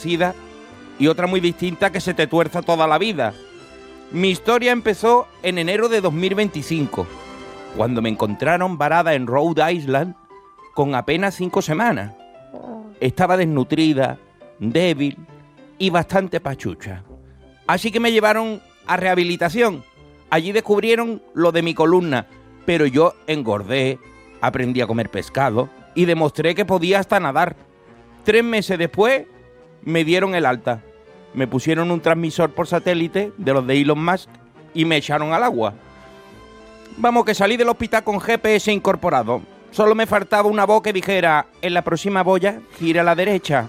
parecida y otra muy distinta que se te tuerza toda la vida. Mi historia empezó en enero de 2025, cuando me encontraron varada en Rhode Island con apenas 5 semanas. Estaba desnutrida, débil y bastante pachucha. Así que me llevaron a rehabilitación. Allí descubrieron lo de mi columna, pero yo engordé, aprendí a comer pescado y demostré que podía hasta nadar. 3 meses después me dieron el alta. Me pusieron un transmisor por satélite de los de Elon Musk y me echaron al agua. Vamos, que salí del hospital con GPS incorporado. Solo me faltaba una voz que dijera: en la próxima boya, gira a la derecha.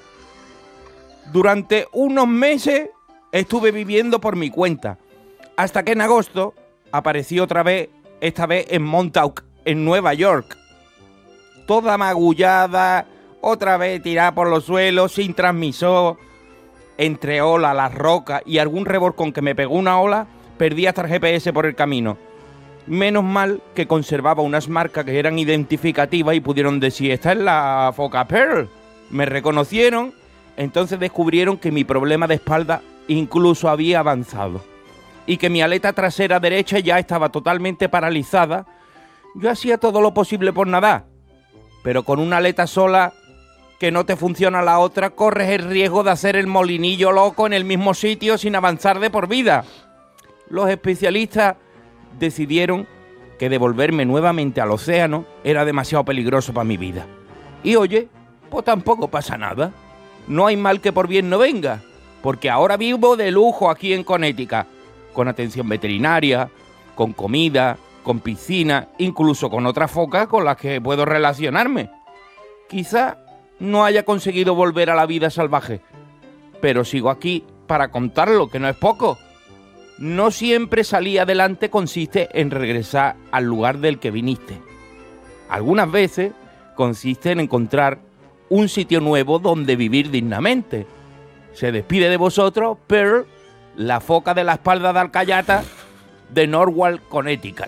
Durante unos meses estuve viviendo por mi cuenta, hasta que en agosto aparecí otra vez, esta vez en Montauk, en Nueva York. Toda magullada, otra vez tirada por los suelos, sin transmisor. Entre olas, las rocas y algún revolcón que me pegó una ola, perdí hasta el GPS por el camino. Menos mal que conservaba unas marcas que eran identificativas y pudieron decir: esta es la foca Pearl. Me reconocieron, entonces descubrieron que mi problema de espalda incluso había avanzado y que mi aleta trasera derecha ya estaba totalmente paralizada. Yo hacía todo lo posible por nadar, pero con una aleta sola que no te funciona la otra, corres el riesgo de hacer el molinillo loco en el mismo sitio sin avanzar de por vida. Los especialistas decidieron que devolverme nuevamente al océano era demasiado peligroso para mi vida. Y oye, pues tampoco pasa nada. No hay mal que por bien no venga, porque ahora vivo de lujo aquí en Connecticut, con atención veterinaria, con comida, con piscina, incluso con otras focas con las que puedo relacionarme. Quizá no haya conseguido volver a la vida salvaje, pero sigo aquí para contarlo, que no es poco. No siempre salir adelante consiste en regresar al lugar del que viniste. Algunas veces consiste en encontrar un sitio nuevo donde vivir dignamente. Se despide de vosotros Pearl, la foca de la espalda de Alcayata de Norwalk, Connecticut.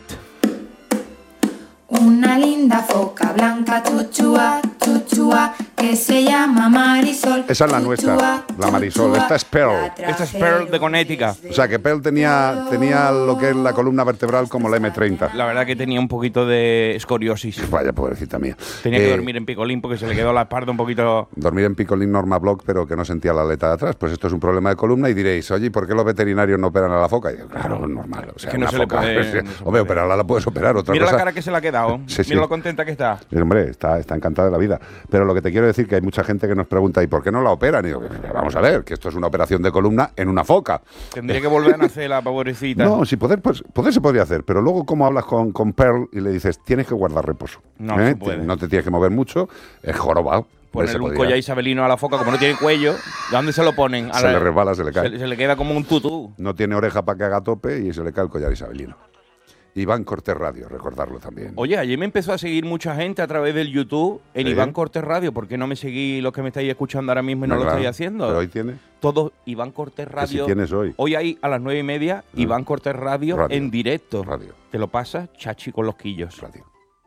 Una linda foca blanca, chuchua, chuchua, que se llama Marisol. Esa es la nuestra, la Marisol. Esta es Pearl. Esta es Pearl de Connecticut. O sea que Pearl tenía lo que es la columna vertebral como la M30. La verdad que tenía un poquito de escoriosis. Vaya, pobrecita mía. Tenía que dormir en picolín porque se le quedó la espalda un poquito... Dormir en picolín Norma Block, pero que no sentía la aleta de atrás. Pues esto es un problema de columna y diréis: oye, ¿por qué los veterinarios no operan a la foca? Y yo, claro, es normal. O sea, es que no se foca, le puede... Hombre, operarla la puedes operar. Otra Mira cosa... la cara que se le ha quedado. Sí, Mira lo contenta que está. Hombre, está encantada de la vida. Pero lo que te quiero decir es que hay mucha gente que nos pregunta: ¿y por qué no la operan? Y digo, vamos a ver, que esto es una operación de columna en una foca. Tendría que volver a nacer la pobrecita. No, si poder se podría hacer, pero luego ¿cómo hablas con Pearl y le dices: tienes que guardar reposo? No se puede. No te tienes que mover mucho, es jorobado. Poner un collar isabelino a la foca, como no tiene cuello, ¿de dónde se lo ponen? Se le resbala, se le cae. Se le queda como un tutú. No tiene oreja para que haga tope y se le cae el collar isabelino. Iván Cortés Radio, recordarlo también. Oye, ayer me empezó a seguir mucha gente a través del YouTube en Iván Cortés Radio. ¿Por qué no me seguís los que me estáis escuchando ahora mismo y no lo estáis haciendo? Pero hoy tiene. Todos Iván Cortés Radio. Si tienes hoy. Hoy hay a las 9:30 Iván Cortés Radio en directo. Radio. Te lo pasas, chachi, con los quillos. Radio.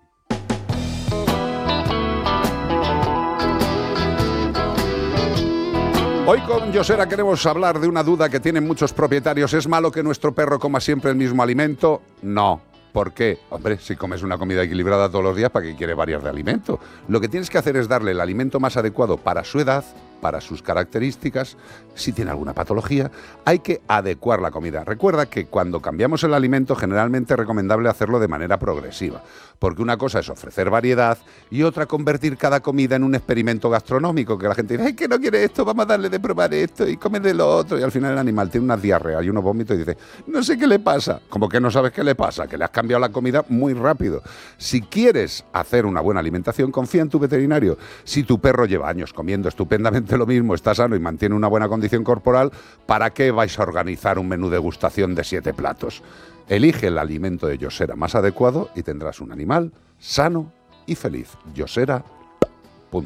Hoy con Yosera queremos hablar de una duda que tienen muchos propietarios. ¿Es malo que nuestro perro coma siempre el mismo alimento? No. ¿Por qué? Hombre, si comes una comida equilibrada todos los días, ¿para qué quiere variar de alimento? Lo que tienes que hacer es darle el alimento más adecuado para su edad, para sus características. Si tiene alguna patología, hay que adecuar la comida. Recuerda que cuando cambiamos el alimento, generalmente es recomendable hacerlo de manera progresiva, porque una cosa es ofrecer variedad y otra convertir cada comida en un experimento gastronómico, que la gente dice: ¡ay, que no quiere esto! Vamos a darle de probar esto y come de lo otro. Y al final el animal tiene unas diarreas y unos vómitos y dice: no sé qué le pasa. ¿Cómo que no sabes qué le pasa? Que le has cambiado la comida muy rápido. Si quieres hacer una buena alimentación, confía en tu veterinario. Si tu perro lleva años comiendo estupendamente lo mismo, está sano y mantiene una buena condición corporal, ¿para qué vais a organizar un menú degustación de 7 platos? Elige el alimento de Yosera más adecuado y tendrás un animal sano y feliz. Yosera.com.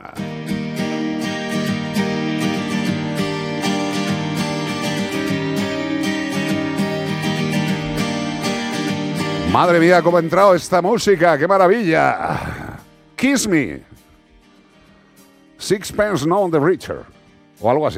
Madre mía, cómo ha entrado esta música, qué maravilla. Kiss Me. Sixpence None the Richer. O algo así.